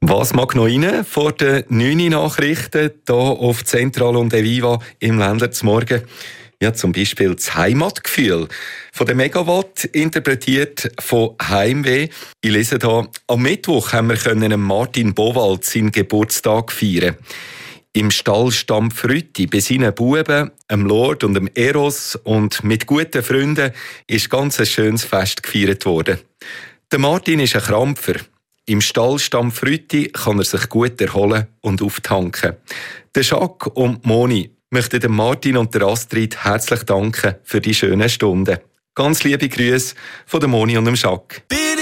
Was mag noch rein vor den 9 Nachrichten hier auf Zentral und Eviva im Ländler zum Morgen? Ja, zum Beispiel das Heimatgefühl von der Megawatt, interpretiert von Heimweh. Ich lese hier, am Mittwoch haben wir Martin Bowald seinen Geburtstag feiern. Im Stall Stampfrütti bei seinen Buben, dem Lord und dem Eros und mit guten Freunden ist ganz ein schönes Fest gefeiert worden. Der Martin ist ein Krampfer. Im Stall Stampfrütti kann er sich gut erholen und auftanken. Der Jacques und Moni möchten dem Martin und der Astrid herzlich danken für die schönen Stunden. Ganz liebe Grüße von der Moni und dem Jacques.